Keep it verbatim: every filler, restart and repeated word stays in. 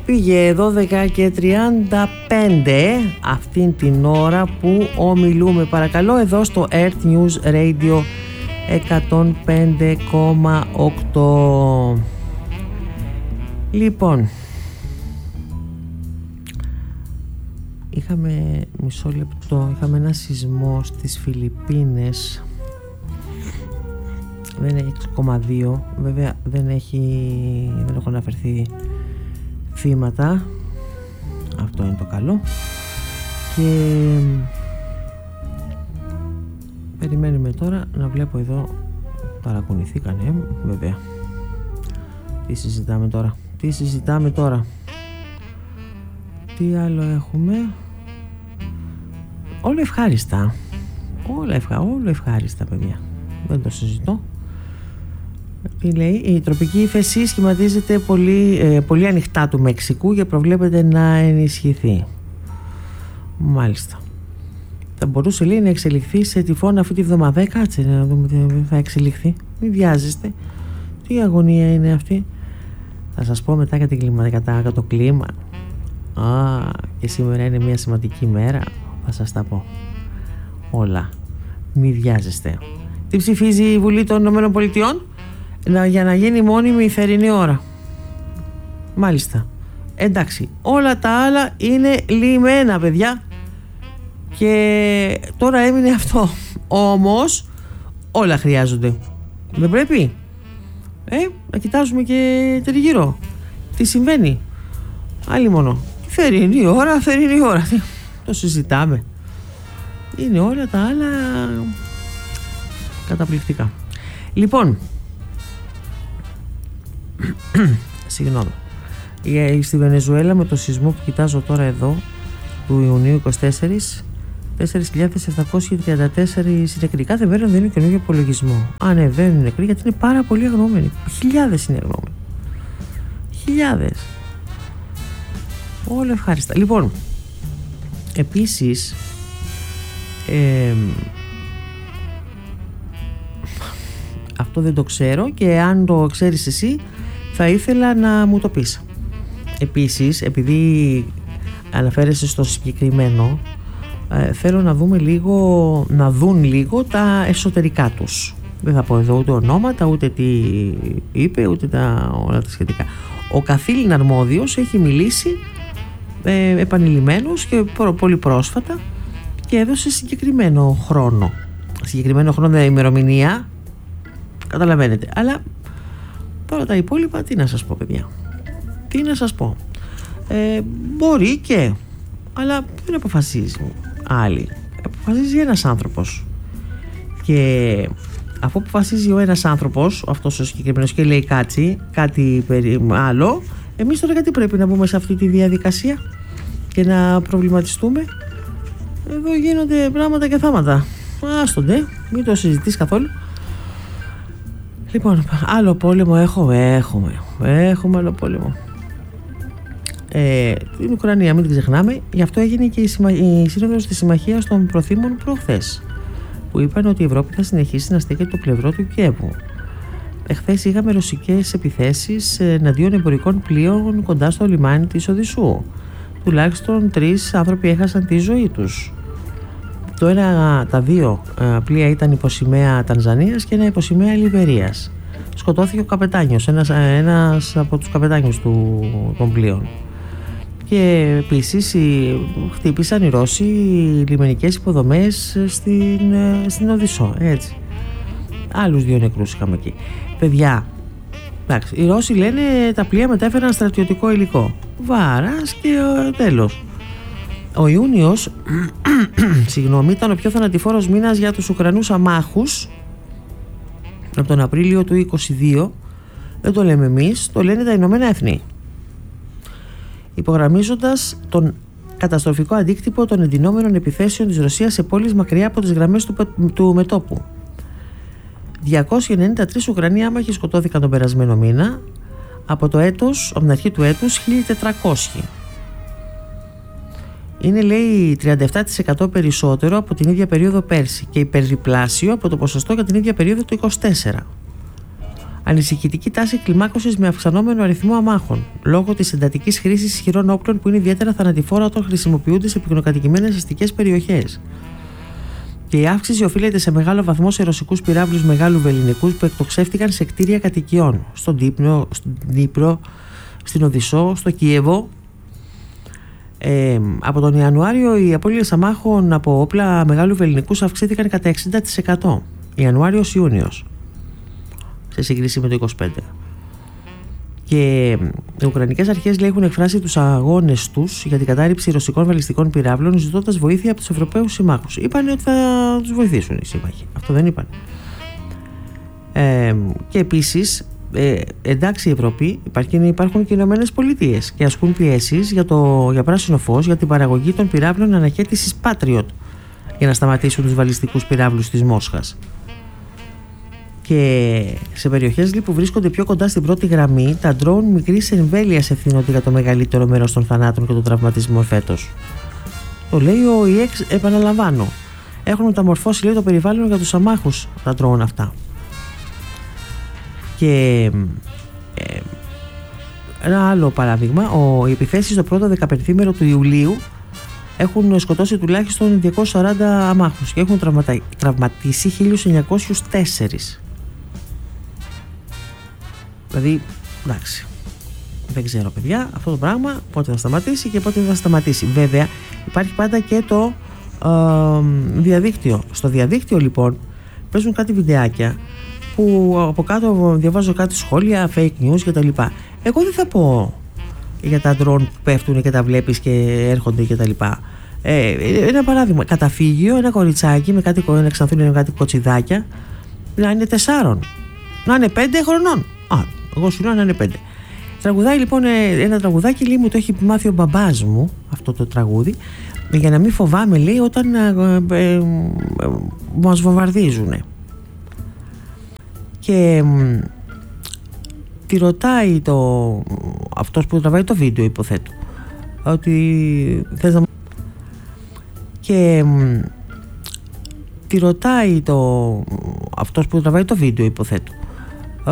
Πήγε δώδεκα και τριάντα πέντε αυτήν την ώρα που ομιλούμε, παρακαλώ, εδώ στο Earth News Radio εκατόν πέντε κόμμα οκτώ. Λοιπόν, είχαμε μισό λεπτό, είχαμε ένα σεισμό στις Φιλιππίνες, δεν έχει έξι κόμμα δύο, βέβαια δεν έχει, δεν έχουν αναφερθεί θύματα, αυτό είναι το καλό. Και περιμένουμε τώρα να βλέπω εδώ, ταρακουνηθήκανε, βέβαια. Τι συζητάμε τώρα, τι συζητάμε τώρα, τι άλλο έχουμε? Όλα ευχάριστα, όλα ευχα, όλο ευχάριστα, παιδιά, δεν το συζητώ. Τι λέει? Η τροπική ύφεση σχηματίζεται πολύ, ε, πολύ ανοιχτά του Μεξικού και προβλέπεται να ενισχυθεί. Μάλιστα. Θα μπορούσε, λέει, να εξελιχθεί σε τυφώνα αυτή τη βδομάδα. Κάτσε να δούμε τι θα εξελιχθεί. Μην βιάζεστε. Τι αγωνία είναι αυτή? Θα σας πω μετά για, την κλίμα, για, τα, για το κλίμα. Α, και σήμερα είναι μια σημαντική μέρα. Θα σας τα πω όλα. Μην βιάζεστε. Τι ψηφίζει η Βουλή των Ηνωμένων Πολιτειών? Να, για να γίνει μόνιμη η θερινή ώρα. Μάλιστα. Εντάξει, όλα τα άλλα είναι λυμμένα, παιδιά, και τώρα έμεινε αυτό. Όμως όλα χρειάζονται, δεν πρέπει ε, να κοιτάζουμε και τριγύρω τι συμβαίνει. Άλλη μόνο θερινή ώρα, θερινή ώρα, το συζητάμε. Είναι όλα τα άλλα καταπληκτικά. Λοιπόν, συγγνώμη, στη Βενεζουέλα με το σεισμό που κοιτάζω τώρα εδώ του Ιουνίου είκοσι τέσσερα, τέσσερις χιλιάδες επτακόσιοι τριάντα τέσσερις νεκροί. Κάθε μέρα δίνουν καινούργιο υπολογισμό. Ανεβαίνουν οι νεκροί γιατί είναι πάρα πολύ αγνοούμενοι. Χιλιάδες είναι αγνοούμενοι. Χιλιάδες. Όλα ευχάριστα. Λοιπόν, επίσης ε, αυτό δεν το ξέρω και αν το ξέρεις εσύ θα ήθελα να μου το πεις. Επίσης, επειδή αναφέρεσαι στο συγκεκριμένο, ε, θέλω να δούμε λίγο, να δουν λίγο τα εσωτερικά τους. Δεν θα πω εδώ ούτε ονόματα, ούτε τι είπε, ούτε τα, όλα τα σχετικά. Ο καθήλυν αρμόδιος έχει μιλήσει ε, επανειλημμένος και προ, πολύ πρόσφατα και έδωσε συγκεκριμένο χρόνο. Συγκεκριμένο χρόνο, δεν είναι ημερομηνία, καταλαβαίνετε. Αλλά τώρα τα υπόλοιπα τι να σας πω, παιδιά, τι να σας πω. Ε, μπορεί και, αλλά δεν αποφασίζει άλλοι, αποφασίζει ένας άνθρωπος. Και αφού αποφασίζει ο ένας άνθρωπος, αυτός ο συγκεκριμένος, και λέει κάτι, κάτι περί, άλλο, εμείς τώρα γιατί πρέπει να μπούμε σε αυτή τη διαδικασία και να προβληματιστούμε? Εδώ γίνονται πράγματα και θάματα. Άστοντε, μην το συζητείς καθόλου. Λοιπόν, άλλο πόλεμο έχουμε, έχουμε, έχουμε άλλο πόλεμο. Ε, την Ουκρανία μην την ξεχνάμε, γι' αυτό έγινε και η, συμμα... η σύνοδος της Συμμαχίας των Προθήμων προχθές, που είπαν ότι η Ευρώπη θα συνεχίσει να στέκεται το πλευρό του Κιέβου. Εχθές είχαμε ρωσικές επιθέσεις εναντίον εμπορικών πλοίων κοντά στο λιμάνι της Οδυσσού. Τουλάχιστον τρεις άνθρωποι έχασαν τη ζωή τους. Το ένα, τα δύο πλοία ήταν υποσημαία Τανζανίας και ένα υποσημαία Λιβερίας. Σκοτώθηκε ο καπετάνιος, ένας, ένας από τους καπετάνιους του, των πλοίων. Και επίσης χτύπησαν οι Ρώσοι οι λιμενικές υποδομές στην, στην Οδυσσό, έτσι. Άλλους δύο νεκρούς είχαμε εκεί. Παιδιά, εντάξει, οι Ρώσοι λένε τα πλοία μετέφεραν στρατιωτικό υλικό. Βάρας και τέλος. Ο Ιούνιος συγγνώμη, ήταν ο πιο θανατηφόρος μήνας για τους Ουκρανούς αμάχους από τον Απρίλιο του είκοσι δύο. Δεν το λέμε εμείς, το λένε τα Ηνωμένα Έθνη, υπογραμμίζοντας τον καταστροφικό αντίκτυπο των εντυνόμενων επιθέσεων της Ρωσίας σε πόλεις μακριά από τις γραμμές του, του μετώπου. διακόσιοι ενενήντα τρεις Ουκρανοί άμαχοι σκοτώθηκαν τον περασμένο μήνα, από το έτος, από την αρχή του έτους χίλια τετρακόσιοι. Είναι, λέει, τριάντα επτά τοις εκατό περισσότερο από την ίδια περίοδο πέρσι και υπερδιπλάσιο από το ποσοστό για την ίδια περίοδο του είκοσι τέσσερα. Ανησυχητική τάση κλιμάκωσης με αυξανόμενο αριθμό αμάχων λόγω της εντατικής χρήσης ισχυρών όπλων που είναι ιδιαίτερα θανατηφόρα όταν χρησιμοποιούνται σε πυκνοκατοικημένες αστικές περιοχές. Και η αύξηση οφείλεται σε μεγάλο βαθμό σε ρωσικούς πυράβλους μεγάλου βελληνικούς που εκτοξεύτηκαν σε κτίρια κατοικιών στον Ντύπνο, στον Ντνίπρο, στην Οδυσσό, στο Κίεβο. Ε, από τον Ιανουάριο οι απώλειες αμάχων από όπλα μεγάλου βελληνικούς αυξήθηκαν κατά εξήντα τοις εκατό Ιανουάριος-Ιούνιος σε σύγκριση με το είκοσι πέντε. Και οι Ουκρανικές αρχές λέει, έχουν εκφράσει τους αγώνες τους για την κατάρριψη ρωσικών βαλιστικών πυράβλων, ζητώντας βοήθεια από τους Ευρωπαίους συμμάχους. Είπαν ότι θα τους βοηθήσουν οι σύμμαχοι. Αυτό δεν είπαν. Ε, και επίσης, ε, εντάξει η Ευρώπη, υπάρχουν, υπάρχουν και οι Ηνωμένες Πολιτείες και ασκούν πιέσεις για, το, για πράσινο φως για την παραγωγή των πυράβλων αναχέτησης Patriot για να σταματήσουν τους βαλιστικούς πυράβλους της Μόσχας. Και σε περιοχές που βρίσκονται πιο κοντά στην πρώτη γραμμή, τα ντρόουν μικρής εμβέλειας ευθύνονται για το μεγαλύτερο μέρος των θανάτων και των τραυματισμών φέτος. Το λέει ο ΙΕ, επαναλαμβάνω. Έχουν μεταμορφώσει λέει, το περιβάλλον για τους αμάχους τα ντρόουν αυτά. Και ε, ένα άλλο παράδειγμα, ο, οι επιθέσεις στο πρώτο δεκαπενθήμερο του Ιουλίου έχουν σκοτώσει τουλάχιστον διακόσιους σαράντα αμάχους και έχουν τραυματα, τραυματίσει χίλια εννιακόσιους τέσσερα. Δηλαδή, εντάξει, δεν ξέρω παιδιά αυτό το πράγμα πότε θα σταματήσει και πότε δεν θα σταματήσει. Βέβαια υπάρχει πάντα και το ε, διαδίκτυο. Στο διαδίκτυο λοιπόν παίζουν κάτι βιντεάκια που από κάτω διαβάζω κάτι σχόλια, fake news κτλ. Εγώ δεν θα πω για τα ντρόν που πέφτουν και τα βλέπεις και έρχονται κτλ. Ε, ένα παράδειγμα, καταφύγιο, ένα κοριτσάκι με κάτι, ένα ξανθούνι με κάτι κοτσιδάκια να είναι τεσσάρων, να είναι πέντε χρονών. Α, εγώ σου λέω να είναι πέντε. Τραγουδάει λοιπόν ένα τραγουδάκι, λέει, μου το έχει μάθει ο μπαμπάς μου αυτό το τραγούδι, για να μην φοβάμαι, λέει, όταν ε, ε, ε, μας βομβαρδίζουν. Και ε, τη ρωτάει το, αυτός που τραβάει το βίντεο, υποθέτω, ότι θες να... Και ε, τη ρωτάει το, αυτός που τραβάει το βίντεο, υποθέτω,